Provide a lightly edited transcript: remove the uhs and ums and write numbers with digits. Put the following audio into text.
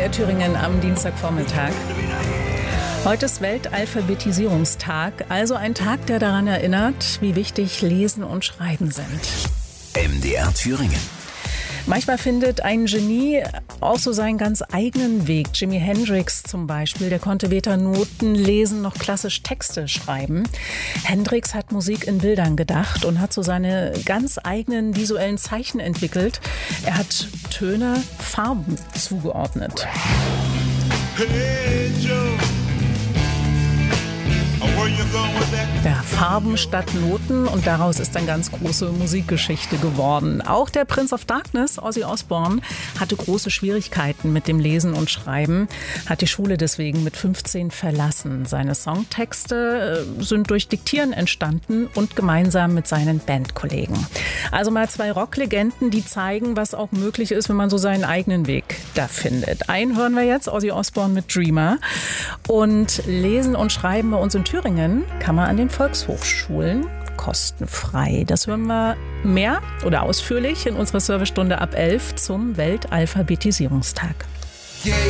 MDR Thüringen am Dienstagvormittag. Heute ist Weltalphabetisierungstag, also ein Tag, der daran erinnert, wie wichtig Lesen und Schreiben sind. MDR Thüringen. Manchmal findet ein Genie auch so seinen ganz eigenen Weg. Jimi Hendrix zum Beispiel, der konnte weder Noten lesen noch klassisch Texte schreiben. Hendrix hat Musik in Bildern gedacht und hat so seine ganz eigenen visuellen Zeichen entwickelt. Er hat Töne Farben zugeordnet. Hey Joe, where you going with that? Ja, Farben statt Noten, und daraus ist dann ganz große Musikgeschichte geworden. Auch der Prince of Darkness, Ozzy Osbourne, hatte große Schwierigkeiten mit dem Lesen und Schreiben, hat die Schule deswegen mit 15 verlassen. Seine Songtexte sind durch Diktieren entstanden und gemeinsam mit seinen Bandkollegen. Also mal zwei Rocklegenden, die zeigen, was auch möglich ist, wenn man so seinen eigenen Weg da findet. Einen hören wir jetzt, Ozzy Osbourne mit Dreamer. Und Lesen und Schreiben bei uns in Thüringen kann man an den Volkshochschulen kostenfrei. Das hören wir mehr oder ausführlich in unserer Servicestunde ab 11 zum Weltalphabetisierungstag. Yeah,